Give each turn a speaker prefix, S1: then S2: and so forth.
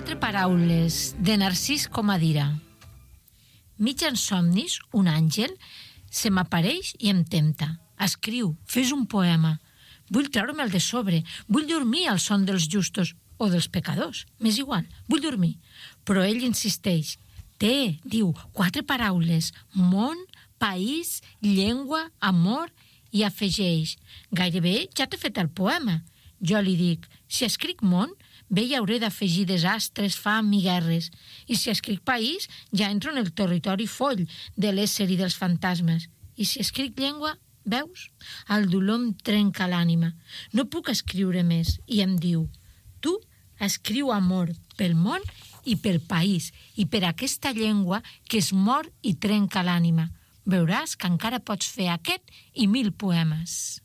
S1: 4 paraules de Narcís Comadira. Mig en somnis, un àngel se m'apareix i em tempta. Escriu, fes un poema. Vull treure-me'l de sobre. Vull dormir al son dels justos o dels pecadors. M'és igual, vull dormir. Però ell insisteix. Diu, 4 paraules. Món, país, llengua, amor, i afegeix. Gairebé ja t'he fet el poema. Jo li dic, si escric món, bé hi hauré d'afegir desastres, fam i guerres. I si escric país, ja entro en el territori foll de l'ésser i dels fantasmes. I si escric llengua, veus? El dolor em trenca l'ànima. No puc escriure més. I em diu, tu escriu amor pel món i pel país i per aquesta llengua que es mor i trenca l'ànima. Veuràs que encara pots fer aquest i 1000 poemes.